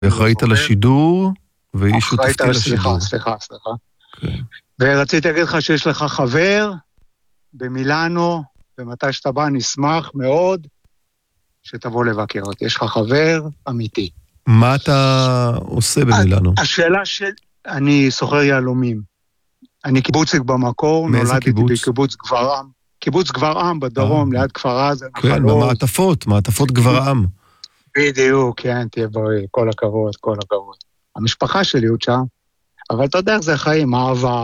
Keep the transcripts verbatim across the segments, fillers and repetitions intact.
אחראית על השידור, והיא שותפתי לשידור. סליחה, סליחה, סליחה. ורציתי להגיד לך שיש לך חבר במילאנו, ומתי שאתה בא נשמח מאוד שתבוא לבקר אותי. יש לך חבר אמיתי. מה אתה עושה במילאנו? השאלה של... אני סוחר יהלומים. אני קיבוצניק במקור, נולדתי בקיבוץ גברעם. קיבוץ גברעם בדרום, ליד כפר עזה. כן, במעטפות, מעטפות גברעם. בדיוק, כן, תהיה בריא, כל הכבוד, כל הכבוד. המשפחה שלי עוד שם, אבל אתה יודע איך זה חיים, אהבה,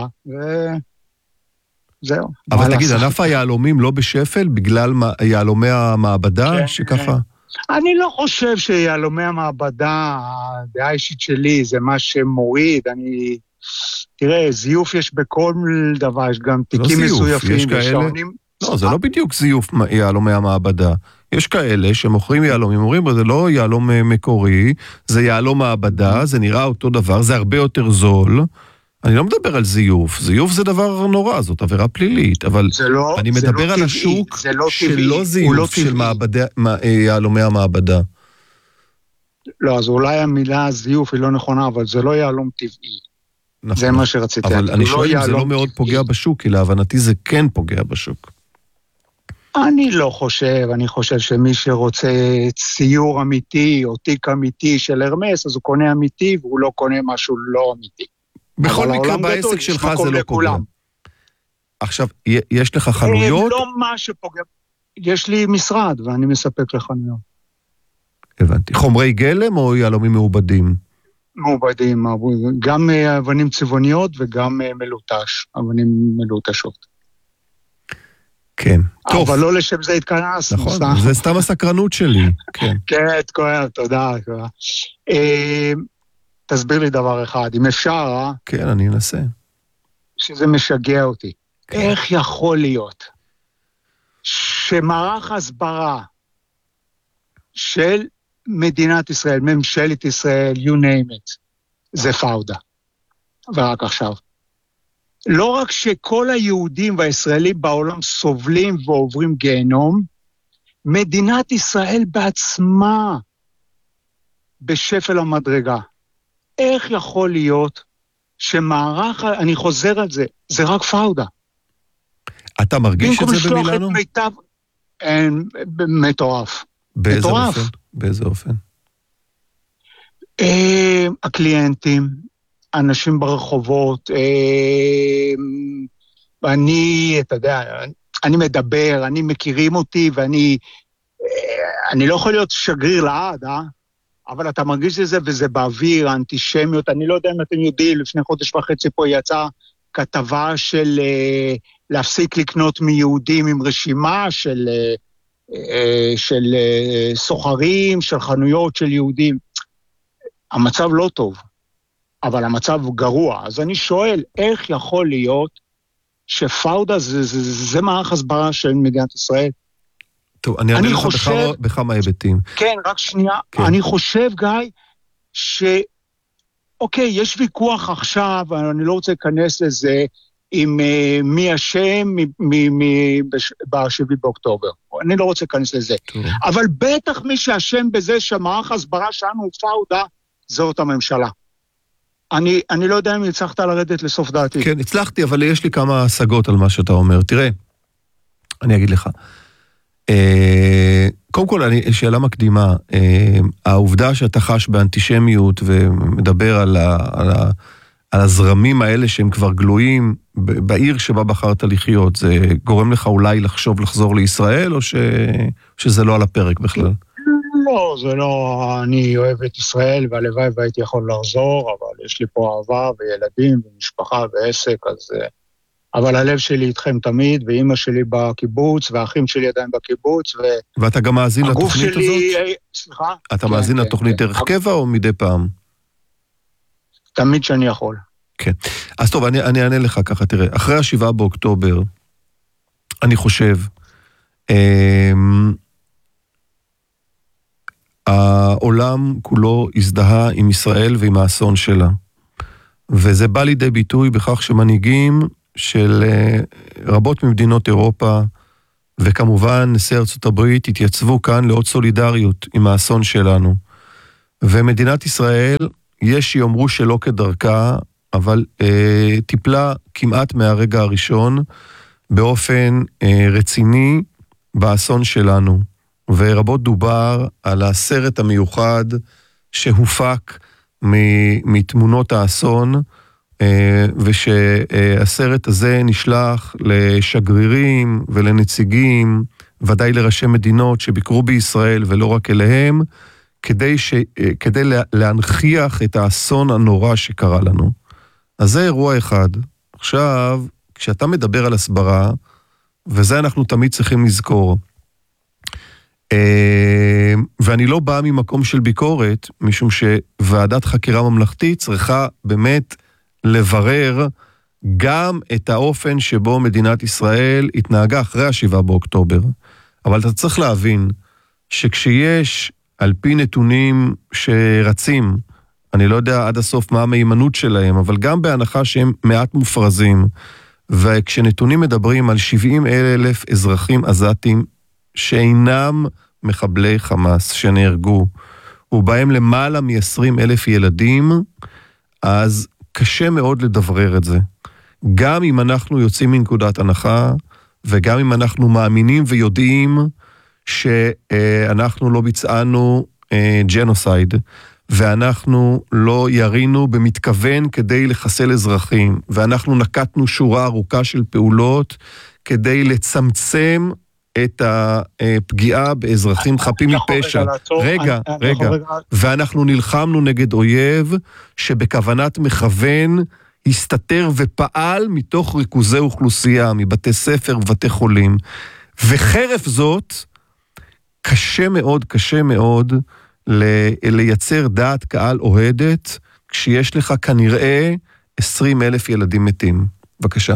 וזהו. אבל תגיד, ענף היהלומים לא בשפל, בגלל יהלומי המעבדה, שככה? אני לא חושב שיהלומי המעבדה, הדעה האישית שלי, זה מה שמוריד, אני... תראה, זיוף יש בכל דבר, יש גם תיקים מסויפים, ושעונים... לא, זה לא בדיוק זיוף יהלומי המעבדה. יש כאלה שמוכרים יהלומים, אומרים, זה לא יהלום מקורי, זה יהלום מעבדה, זה נראה אותו דבר, זה הרבה יותר זול. אני לא מדבר על זיוף, זיוף זה דבר נורא, זאת עבירה פלילית, אבל לא, אני מדבר לא על טבעי, השוק לא שלא טבעי, זיוף לא של מעבדה, יהלומי המעבדה. לא, אז אולי המילה זיוף היא לא נכונה, אבל זה לא יהלום טבעי. נכון. זה מה שרציתי. אבל אני שואל אם זה לא מאוד פוגע בשוק, כי להבנתי זה כן פוגע בשוק. אני לא חושב, אני חושב שמי שרוצה ציור אמיתי או תיק אמיתי של הרמס, אז הוא קונה אמיתי והוא לא קונה משהו לא אמיתי. בכל מקרה בעסק שלך זה לא פוגע. עכשיו, יש לך חנויות? לא מה שפוגע, יש לי משרד ואני מספק לחנויות. הבנתי. חומרי גלם או יהלומים מעובדים? מעובדים, גם אבנים צבעוניות וגם מלוטש, אבנים מלוטשות. כן, טוב. אבל לא לשם זה התכנס. נכון, זה סתם הסקרנות שלי. כן, כן, תודה, תודה. תסביר לי דבר אחד, אם אפשר, אה? כן, אני אנסה. שזה משגע אותי. איך יכול להיות שמערך הסברה של מדינת ישראל, ממשלת ישראל, you name it, זה פאודה. ורק עכשיו. לא רק שכל היהודים והישראלים בעולם סובלים ועוברים גיהנום, מדינת ישראל בעצמה בשפל המדרגה. איך יכול להיות שמערך, אני חוזר על זה, זה רק פאודה. אתה מרגיש את זה במילאנו? מיטב, אין, מטורף. באיזה מטורף. אופן? באיזה אופן? אה, הקליינטים, אנשים ברחובות, אה, אני, אתה יודע, אני מדבר, אני מכירים אותי, ואני אה, אני לא יכול להיות שגריר לעד, אה? אבל אתה מרגיש את זה, וזה באוויר, האנטישמיות, אני לא יודע אם אתם יודעים, לפני חודש וחצי פה יצאה כתבה של אה, להפסיק לקנות מיהודים עם רשימה של, אה, אה, של אה, סוחרים, של חנויות של יהודים. המצב לא טוב, אבל המצב הוא גרוע. אז אני שואל, איך יכול להיות שפאודה זה, זה, זה, זה מערך הסברה של מדינת ישראל? טוב, אני אענה לך חושב... בכמה, בכמה היבטים. כן, רק שנייה. כן. אני חושב, גיא, ש... אוקיי, יש ויכוח עכשיו, אני לא רוצה להיכנס לזה, עם uh, מי השם ב-שבעה באוקטובר. אני לא רוצה להיכנס לזה. טוב. אבל בטח מי שהשם בזה שמערך הסברה שלנו הוא פאודה, זאת הממשלה. אני, אני לא יודע אם הצלחת לרדת לסוף דעתי. כן, הצלחתי, אבל יש לי כמה השגות על מה שאתה אומר. תראה, אני אגיד לך. קודם כל, אני, שאלה מקדימה, העובדה שאתה חש באנטישמיות ומדבר על, ה, על, ה, על הזרמים האלה שהם כבר גלויים בעיר שבה בחרת לחיות, זה גורם לך אולי לחשוב לחזור לישראל, או ש, שזה לא על הפרק בכלל? לא, זה לא, אני אוהב את ישראל, והלוואי והייתי יכול לחזור, אבל יש לי פה אהבה וילדים ומשפחה ועסק, אז... אבל הלב שלי איתכם תמיד, ואמא שלי בקיבוץ, והאחים שלי עדיין בקיבוץ, ו... ואתה גם מאזין לתוכנית שלי... הזאת? סליחה? אתה כן, מאזין כן, לתוכנית כן. דרך קבע או מדי פעם? תמיד שאני יכול. כן. אז טוב, אני, אני אענה לך ככה, תראה, אחרי השבעה באוקטובר, אני חושב, אה, העולם כולו הזדהה עם ישראל ועם האסון שלה. וזה בא לידי ביטוי בכך שמנהיגים של רבות ממדינות אירופה, וכמובן נשיא ארצות הברית התייצבו כאן לעוד סולידריות עם האסון שלנו. ומדינת ישראל, יש שיאמרו שלא כדרכה, אבל אה, טיפלה כמעט מהרגע הראשון, באופן אה, רציני באסון שלנו. ורבות דובר על הסרט המיוחד שהופק מתמונות האסון, ושהסרט הזה נשלח לשגרירים ולנציגים, ודאי לראשי מדינות שביקרו בישראל ולא רק אליהם, כדי, ש... כדי להנכיח את האסון הנורא שקרה לנו. אז זה אירוע אחד. עכשיו, כשאתה מדבר על הסברה, וזה אנחנו תמיד צריכים לזכור, ואני לא בא ממקום של ביקורת, משום שוועדת חקירה ממלכתית צריכה באמת לברר גם את האופן שבו מדינת ישראל התנהגה אחרי השבעה באוקטובר. אבל אתה צריך להבין שכשיש על פי נתונים שרצים, אני לא יודע עד הסוף מה המהימנות שלהם, אבל גם בהנחה שהם מעט מופרזים, וכשנתונים מדברים על שבעים אלף אזרחים עזתים שאינם מחבלי חמאס שנהרגו, ובהם למעלה מ-עשרים אלף ילדים, אז קשה מאוד לדברר את זה. גם אם אנחנו יוצאים מנקודת הנחה, וגם אם אנחנו מאמינים ויודעים שאנחנו לא ביצענו ג'נוסייד, ואנחנו לא ירינו במתכוון כדי לחסל אזרחים, ואנחנו נקטנו שורה ארוכה של פעולות כדי לצמצם את הפגיעה באזרחים חפים מפשע. רגע, רגע. ואנחנו נלחמנו נגד אויב שבכוונת מכוון הסתתר ופעל מתוך ריכוזי אוכלוסייה, מבתי ספר ובתי חולים. וחרף זאת, קשה מאוד, קשה מאוד לייצר דעת קהל אוהדת, כשיש לך כנראה עשרים אלף ילדים מתים. בבקשה.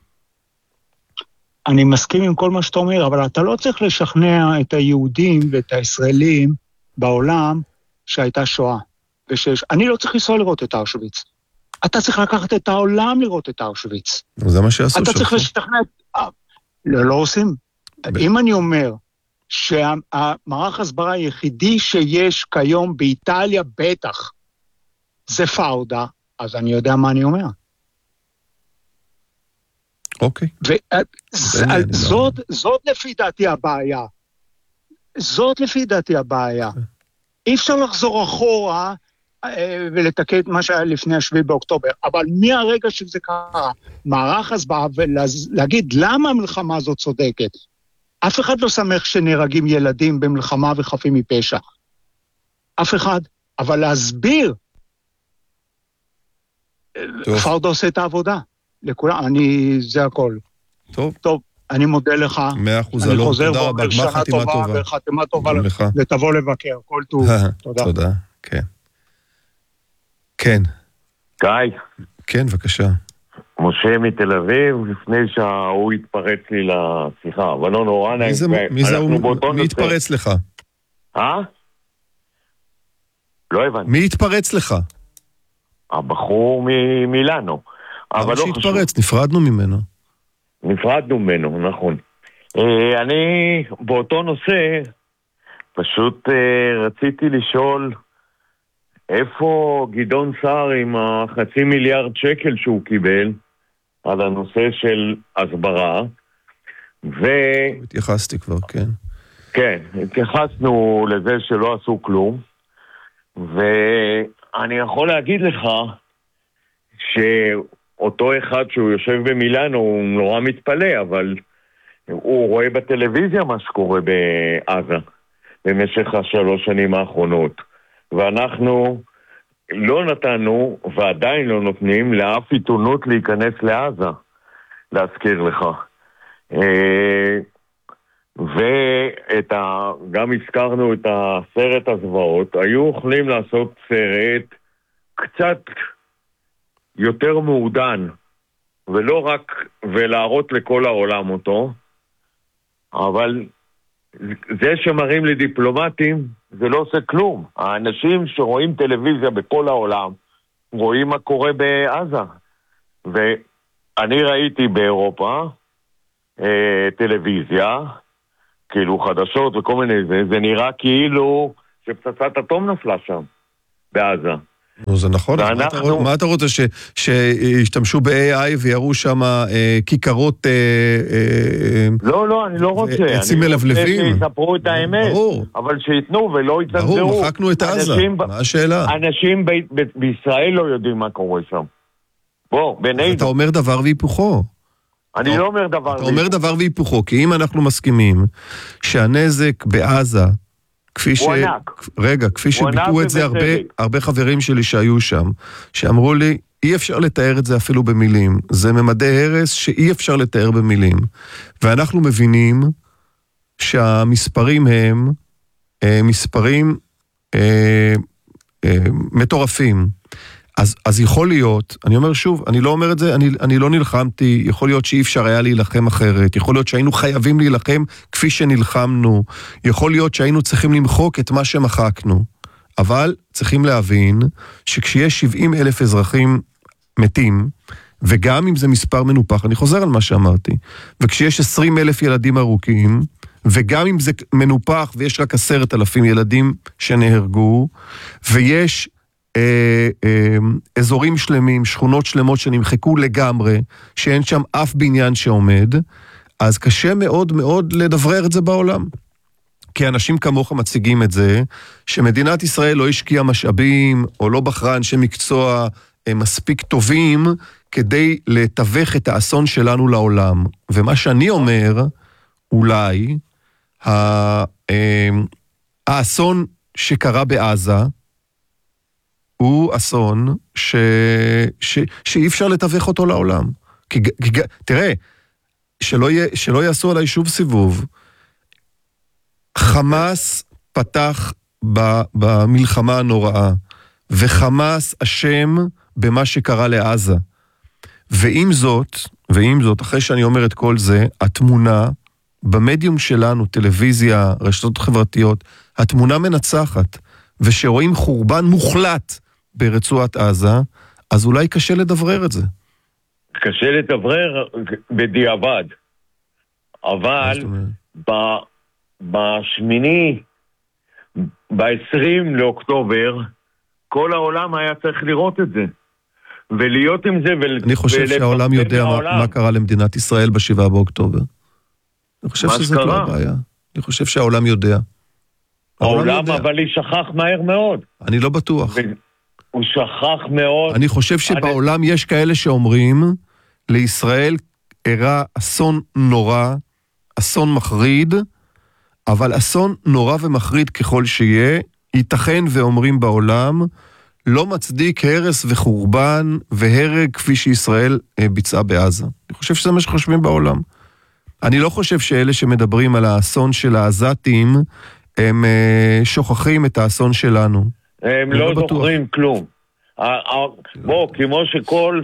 אני מסכים עם כל מה שאתה אומר, אבל אתה לא צריך לשכנע את היהודים ואת הישראלים בעולם שהייתה שואה. ושיש... אני לא צריך לנסוע לראות את אושוויץ. אתה צריך לקחת את העולם לראות את אושוויץ. זה מה שעשו. אתה צריך לשכנע... לא, לא עושים. ב... אם אני אומר שהמערך הסברה היחידי שיש כיום באיטליה בטח, זה פאודה, אז אני יודע מה אני אומר. אוקיי. וזאת לפי דעתי הבעיה. זאת לפי דעתי הבעיה. אי אפשר לחזור אחורה ולתקן את מה שהיה לפני השביעי באוקטובר, אבל מהרגע שזה קרה, מערך הסברה ולהגיד למה המלחמה הזאת צודקת. אף אחד לא שמח שנהרגים ילדים במלחמה וחפים מפשע. אף אחד. אבל להסביר, פאודה עושה את העבודה. לכולם, אני, זה הכל. טוב. טוב, אני מודה לך. מאה אחוז, אני חוזר תודה רבה, שנה חתימה טובה. וחתימה טובה ותבוא לבקר, כל טוב. תודה. תודה, כן. כן. גיא. כן, בבקשה. משה מתל אביב, לפני שהוא התפרץ לי לשיחה, אבל לא נורא נעים. מי זה הוא? מי התפרץ לך? אה? לא הבנתי. מי התפרץ לך? הבחור ממילאנו. אבל לא שהתפרץ, נפרדנו ממנו. נפרדנו ממנו, נכון. אני באותו נושא, פשוט רציתי לשאול איפה גדעון סער עם החצי מיליארד שקל שהוא קיבל על הנושא של הסברה, ו... התייחסתי כבר, כן. כן, התייחסנו לזה שלא עשו כלום, ואני יכול להגיד לך שאותו אחד שהוא יושב במילאנו הוא נורא מתפלא, אבל הוא רואה בטלוויזיה מה שקורה בעזה במשך השלוש שנים האחרונות, ואנחנו לא נתנו ועדיין לא נותנים לאף עיתונות להיכנס לעזה, להזכיר לך. ואת ה... גם הזכרנו את הסרט הזוועות, היו יכולים לעשות סרט קצת יותר מעודן, ולא רק ולהראות לכל העולם אותו, אבל זה שמראים לדיפלומטים זה לא עושה כלום. האנשים שרואים טלוויזיה בכל העולם רואים מה קורה בעזה, ואני ראיתי באירופה אה, טלוויזיה כאילו חדשות וכל מיני זה, זה נראה כאילו שפצצת אטום נפלה שם. בעזה. נו, זה נכון, ואנחנו... מה, אתה, מה אתה רוצה, ש, שישתמשו ב-איי איי ויראו שם אה, כיכרות... אה, אה, לא, לא, אני לא רוצה. עצים מלבלבים. אני רוצה שיספרו את האמת, ברור. אבל שיתנו ולא יצנזרו. ברור, מחקנו את עזה, מה השאלה? אנשים ב- ב- בישראל לא יודעים מה קורה שם. בוא, בינינו. אתה אומר דבר והיפוכו. אני אתה, לא אומר דבר אתה אומר דבר והיפוכו, כי אם אנחנו מסכימים שהנזק בעזה, כפי ש... רגע, כפי שביטאו את זה הרבה, הרבה חברים שלי שהיו שם, שאמרו לי, אי אפשר לתאר את זה אפילו במילים. זה ממדי הרס שאי אפשר לתאר במילים. ואנחנו מבינים שהמספרים הם אה, מספרים אה, אה, מטורפים. אז, אז יכול להיות, אני אומר שוב, אני לא אומר את זה, אני, אני לא נלחמתי, יכול להיות שאי אפשר היה להילחם אחרת, יכול להיות שהיינו חייבים להילחם כפי שנלחמנו, יכול להיות שהיינו צריכים למחוק את מה שמחקנו, אבל צריכים להבין שכשיש שבעים אלף אזרחים מתים, וגם אם זה מספר מנופח, אני חוזר על מה שאמרתי, וכשיש עשרים אלף ילדים ארוכים, וגם אם זה מנופח ויש רק עשרת אלפים ילדים שנהרגו, ויש אה, אה, אזורים שלמים, שכונות שלמות שנמחקו לגמרי, שאין שם אף בניין שעומד, אז קשה מאוד מאוד לדברר את זה בעולם. כי אנשים כמוך מציגים את זה, שמדינת ישראל לא השקיעה משאבים, או לא בחרה אנשי מקצוע מספיק טובים, כדי לתווך את האסון שלנו לעולם. ומה שאני אומר, אולי, האסון שקרה בעזה, הוא אסון ש... ש... שאי אפשר לתווך אותו לעולם. כי, כי, תראה, שלא, י... שלא יעשו עליי שוב סיבוב, חמאס פתח ב... במלחמה הנוראה, וחמאס אשם במה שקרה לעזה. ועם זאת, ועם זאת, אחרי שאני אומר את כל זה, התמונה במדיום שלנו, טלוויזיה, רשתות חברתיות, התמונה מנצחת, ושרואים חורבן מוחלט ברצועת עזה, אז אולי קשה לדברר את זה. קשה לדברר בדיעבד. אבל ב... בשמיני, ב-עשרים לאוקטובר, כל העולם היה צריך לראות את זה. ולהיות עם זה ול... אני חושב שהעולם יודע מה, מה קרה למדינת ישראל בשבעה באוקטובר. אני חושב שזאת לא הבעיה. אני חושב שהעולם יודע. העולם אבל היא שכח מהר מאוד. אני לא בטוח. הוא שכח מאוד. אני חושב שבעולם אני... יש כאלה שאומרים, לישראל אירע אסון נורא, אסון מחריד, אבל אסון נורא ומחריד ככל שיהיה, ייתכן ואומרים בעולם, לא מצדיק הרס וחורבן והרג כפי שישראל ביצעה בעזה. אני חושב שזה מה שחושבים בעולם. אני לא חושב שאלה שמדברים על האסון של העזתים, הם שוכחים את האסון שלנו. הם לא זוכרים כלום. בוא, כמו שכל,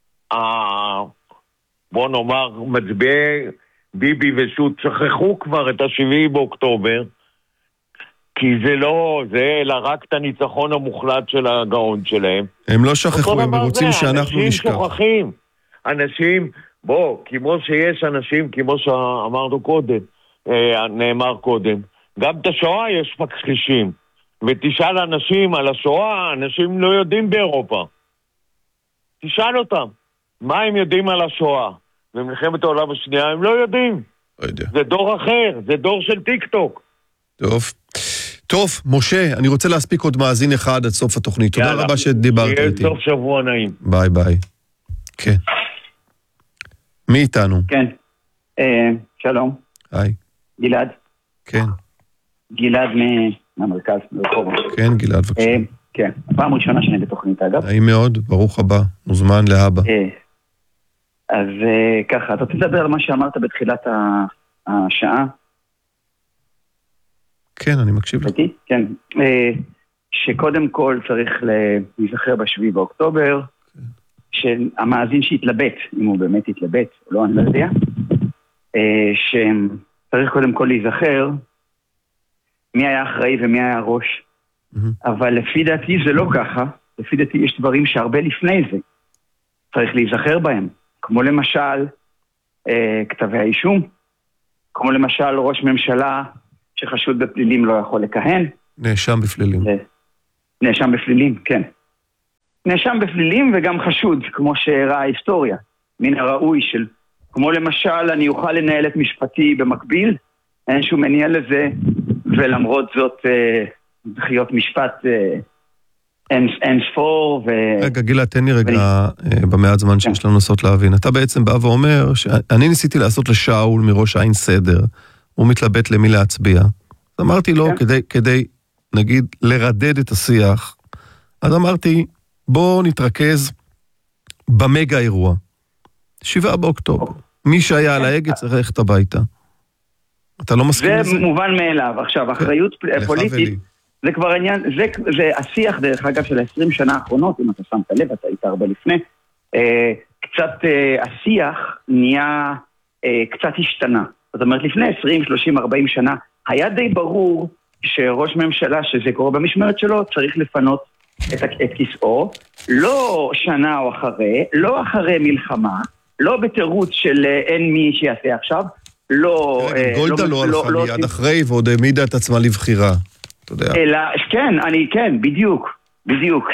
בוא נאמר, מצביעי ביבי ושות שכחו כבר את השביעי באוקטובר, כי זה לא, זה אלא רק את הניצחון המוחלט של הגאון שלהם. הם לא שכחו, הם רוצים שאנחנו נשכח. אנשים שוכחים. אנשים, בוא, כמו שיש אנשים, כמו שאמרנו קודם, נאמר קודם, גם את השואה יש מכחישים. ותשאל אנשים על השואה, אנשים לא יודעים באירופה. תשאל אותם, מה הם יודעים על השואה? במלחמת העולם השנייה הם לא יודעים. לא יודע. זה דור אחר, זה דור של טיק טוק. טוב. טוב, משה, אני רוצה להספיק עוד מאזין אחד עד סוף התוכנית. תודה רבה שדיברת איתי. יהיה סוף שבוע נעים. ביי ביי. כן. מי איתנו? כן. שלום. היי. גלעד. כן. גלעד מהמרכז, מרחובות. כן, גלעד, בבקשה. כן, פעם ראשונה שאני בתוכנית, אגב. נעים מאוד, ברוך הבא, מוזמן להבא. אז ככה, אתה רוצה לדבר על מה שאמרת בתחילת השעה? כן, אני מקשיב לך. כן, שקודם כל צריך להיזכר בשביעי באוקטובר, שהמאזין שהתלבט, אם הוא באמת התלבט, לא, אני לא יודע, שצריך קודם כל להיזכר מי היה אחראי ומי היה ראש. אבל לפי דעתי זה לא ככה, לפי דעתי יש דברים שהרבה לפני זה צריך להיזכר בהם, כמו למשל כתבי האישום, כמו למשל ראש ממשלה שחשוד בפלילים לא יכול לכהן. נאשם בפלילים. נאשם בפלילים, כן. נאשם בפלילים וגם חשוד, כמו שהראה ההיסטוריה, מן הראוי של, כמו למשל, אני אוכל לנהל את משפטי במקביל, אין שום מניע לזה, ולמרות זאת, דחיות משפט אין, אין ספור. ו... רגע, גילה, תן לי רגע ו... במעט זמן שיש לנו לנסות להבין. אתה בעצם בא ואומר, שאני ניסיתי לעשות לשאול מראש העין סדר, הוא מתלבט למי להצביע. אז אמרתי לו, כן. כדי, כדי, נגיד, לרדד את השיח, אז אמרתי, בוא נתרכז במגה אירוע. שבעה באוקטובר. מי שהיה על ההגה צריך ללכת הביתה. אתה לא מסכים לזה? זה מובן מאליו. עכשיו, אחריות פוליטית, זה כבר עניין, זה, זה השיח דרך אגב של ה-עשרים שנה האחרונות, אם אתה שמת לב, אתה היית הרבה לפני, קצת השיח נהיה, קצת השתנה. זאת אומרת, לפני עשרים, שלושים, ארבעים שנה, היה די ברור שראש ממשלה, שזה קורה במשמרת שלו, צריך לפנות את, את כיסאו, לא שנה או אחרי, לא אחרי מלחמה, לא בתירוץ של אין מי שיעשה עכשיו, לא... גולדה לא הלכה מיד אחרי ועוד העמידה את עצמה לבחירה, אתה יודע. אלא, כן, אני, כן, בדיוק, בדיוק,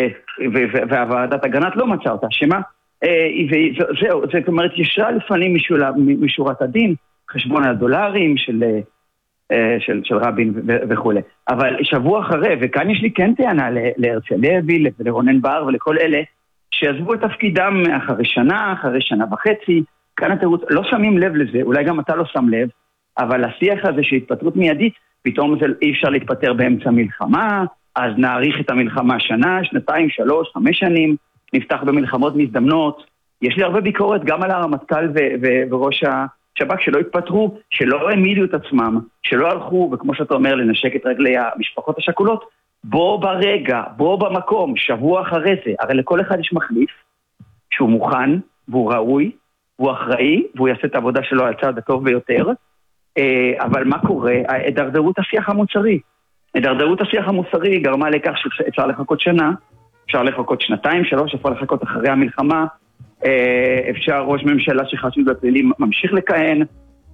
והוועדת הגנת לא מצאה אותה, שמה? וזהו, זאת אומרת, ישרה לפנים משורת הדין, חשבון הדולרים של... של, של רבין וכו'. אבל שבוע אחרי, וכאן יש לי כן טענה להרצל לוי, לרונן בר ולכל אלה, שעזבו את תפקידם אחרי שנה, אחרי שנה וחצי, כאן התירוץ, לא שמים לב לזה, אולי גם אתה לא שם לב, אבל השיח הזה שהתפטרות מיידית, פתאום זה אי אפשר להתפטר באמצע מלחמה, אז נאריך את המלחמה שנה, שנתיים, שלוש, חמש שנים, נפתח במלחמות מזדמנות. יש לי הרבה ביקורת גם על הרמטכ"ל ו- ו- וראש ה... שב"כ שלא התפטרו, שלא העמידו את עצמם, שלא הלכו, וכמו שאתה אומר, לנשק את רגלי המשפחות השכולות, בוא ברגע, בוא במקום, שבוע אחרי זה, הרי לכל אחד יש מחליף, שהוא מוכן, והוא ראוי, והוא אחראי, והוא יעשה את העבודה שלו על הצד הטוב ביותר, אבל מה קורה? הדרדרות השיח המוצרי. הדרדרות השיח המוצרי גרמה לכך שאפשר לחכות שנה, אפשר לחכות שנתיים, שלוש, אפשר לחכות אחרי המלחמה, אפשר ראש ממשלה שחשוד בפלילים ממשיך לכהן,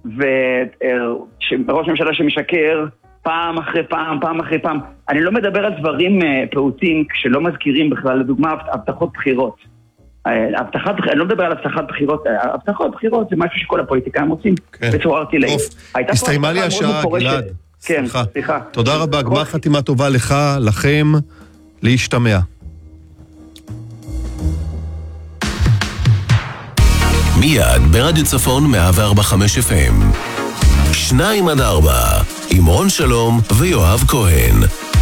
וראש ממשלה שמשקר פעם אחרי פעם, פעם אחרי פעם. אני לא מדבר על דברים פעוטים שלא מזכירים בכלל, לדוגמה, הבטחות בחירות. הבטחת, אני לא מדבר על הבטחת בחירות, הבטחות בחירות זה משהו שכל הפוליטיקאים רוצים בצורה ארטילאית. הסתיימה לי השעה, גלעד. כן, סליחה. תודה רבה, גמר חתימה טובה לך, לכם, להשתמע. מיד ברדיו צפון מאה וארבע נקודה חמש אף אם. שניים עד ארבע, עם רון שלום ויואב כהן.